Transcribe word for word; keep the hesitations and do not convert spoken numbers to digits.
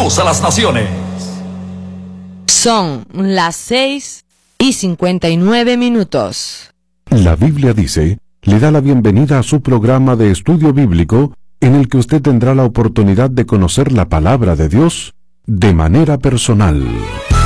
voz a las naciones. Son las seis y cincuenta y nueve minutos. La Biblia dice, le da la bienvenida a su programa de estudio bíblico, en el que usted tendrá la oportunidad de conocer la palabra de Dios de manera personal.